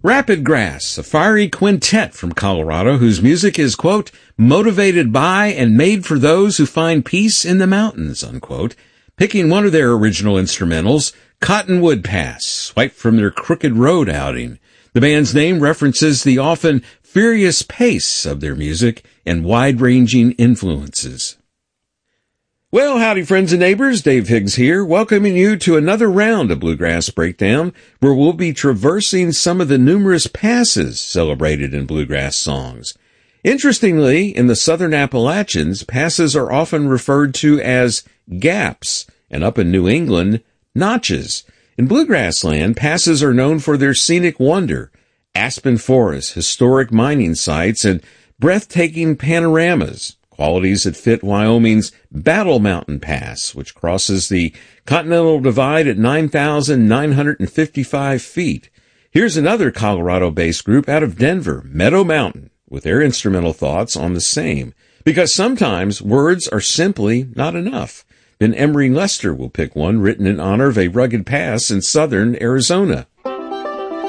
Rapid Grass, a fiery quintet from Colorado whose music is, quote, motivated by and made for those who find peace in the mountains, unquote. Picking one of their original instrumentals, Cottonwood Pass, swiped from their Crooked Road outing. The band's name references the often furious pace of their music and wide-ranging influences. Well, howdy friends and neighbors, Dave Higgs here, welcoming you to another round of Bluegrass Breakdown, where we'll be traversing some of the numerous passes celebrated in bluegrass songs. Interestingly, in the Southern Appalachians, passes are often referred to as gaps, and up in New England, notches. In bluegrass land, passes are known for their scenic wonder, aspen forests, historic mining sites, and breathtaking panoramas. Qualities that fit Wyoming's Battle Mountain Pass, which crosses the Continental Divide at 9,955 feet. Here's another Colorado-based group out of Denver, Meadow Mountain, with their instrumental thoughts on the same. Because sometimes words are simply not enough. Ben Emery Lester will pick one written in honor of a rugged pass in southern Arizona.